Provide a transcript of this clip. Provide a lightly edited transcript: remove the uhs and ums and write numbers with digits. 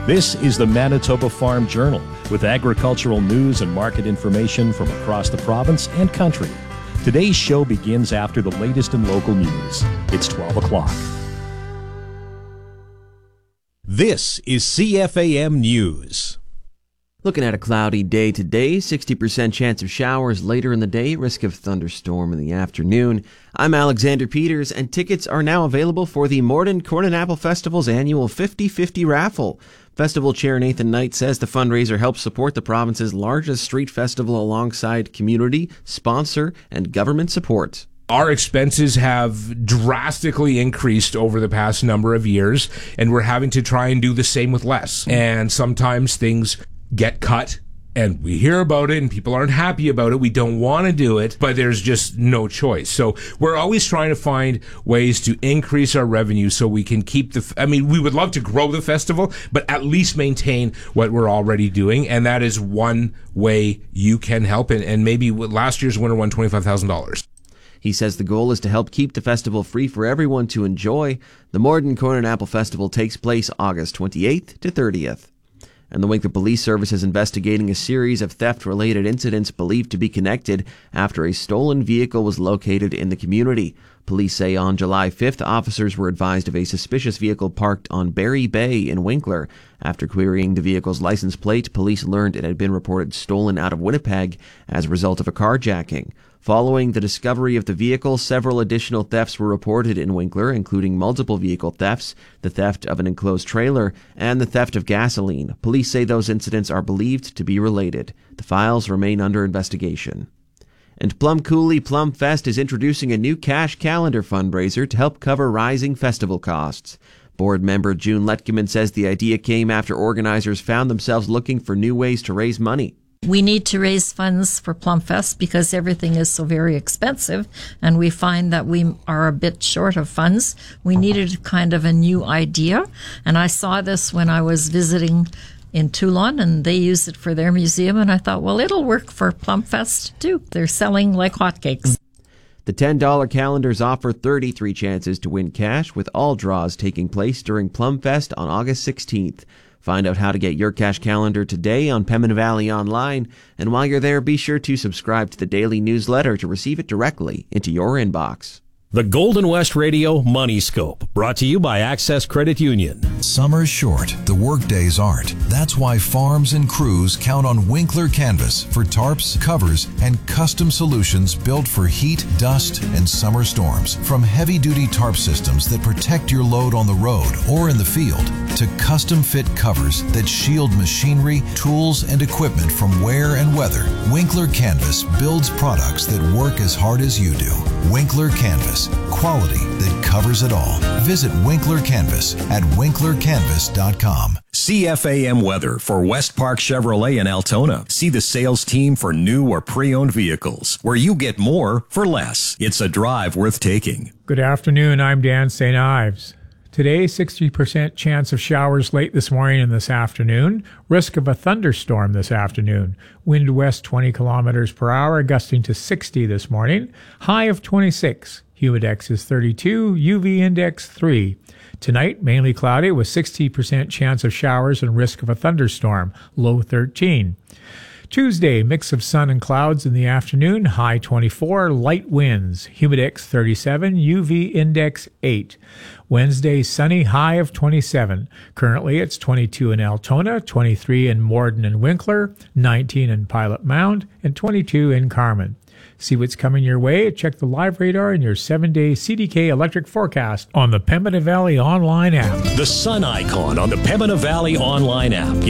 This is the Manitoba Farm Journal with agricultural news and market information from across the province and country. Today's show begins after the latest in local news. It's 12 o'clock. This is CFAM News. Looking at a cloudy day today, 60% chance of showers later in the day, risk of thunderstorm in the afternoon. I'm Alexander Peters, and tickets are now available for the Morden Corn and Apple Festival's annual 50-50 raffle. Festival Chair Nathan Knight says the fundraiser helps support the province's largest street festival alongside community, sponsor, and government support. Our expenses have drastically increased over the past number of years, and we're having to try and do the same with less. And sometimes things get cut, and we hear about it, and people aren't happy about it. We don't want to do it, but there's just no choice. So we're always trying to find ways to increase our revenue so we can keep we would love to grow the festival, but at least maintain what we're already doing, and that is one way you can help. And maybe last year's winner won $25,000. He says the goal is to help keep the festival free for everyone to enjoy. The Morden Corn and Apple Festival takes place August 28th to 30th. And the Winkler Police Service is investigating a series of theft-related incidents believed to be connected after a stolen vehicle was located in the community. Police say on July 5th, officers were advised of a suspicious vehicle parked on Barry Bay in Winkler. After querying the vehicle's license plate, police learned it had been reported stolen out of Winnipeg as a result of a carjacking. Following the discovery of the vehicle, several additional thefts were reported in Winkler, including multiple vehicle thefts, the theft of an enclosed trailer, and the theft of gasoline. Police say those incidents are believed to be related. The files remain under investigation. And Plum Coulee Plum Fest is introducing a new cash calendar fundraiser to help cover rising festival costs. Board member June Letkeman says the idea came after organizers found themselves looking for new ways to raise money. We need to raise funds for Plumfest because everything is so very expensive, and we find that we are a bit short of funds. We needed kind of a new idea, and I saw this when I was visiting in Toulon, and they use it for their museum, and I thought, well, it'll work for Plumfest too. They're selling like hotcakes. The $10 calendars offer 33 chances to win cash, with all draws taking place during Plumfest on August 16th. Find out how to get your cash calendar today on Pembina Valley Online, and while you're there, be sure to subscribe to the daily newsletter to receive it directly into your inbox. The Golden West Radio Money Scope, brought to you by Access Credit Union. Summer's short, the workdays aren't. That's why farms and crews count on Winkler Canvas for tarps, covers, and custom solutions built for heat, dust, and summer storms. From heavy-duty tarp systems that protect your load on the road or in the field, to custom-fit covers that shield machinery, tools, and equipment from wear and weather, Winkler Canvas builds products that work as hard as you do. Winkler Canvas. Quality that covers it all. Visit Winkler Canvas at winklercanvas.com. CFAM weather for West Park Chevrolet in Altona. See the sales team for new or pre-owned vehicles, where you get more for less. It's a drive worth taking. Good afternoon. I'm Dan St. Ives. Today, 60% chance of showers late this morning and this afternoon. Risk of a thunderstorm this afternoon. Wind west 20 kilometers per hour, gusting to 60 this morning. High of 26. Humidex is 32. UV index 3. Tonight, mainly cloudy with 60% chance of showers and risk of a thunderstorm. Low 13. Tuesday, mix of sun and clouds in the afternoon, high 24, light winds, Humidex 37, UV index 8. Wednesday, sunny, high of 27. Currently, it's 22 in Altona, 23 in Morden and Winkler, 19 in Pilot Mound, and 22 in Carman. See what's coming your way. Check the live radar and your 7-day CDK electric forecast on the Pembina Valley Online app. The sun icon on the Pembina Valley Online app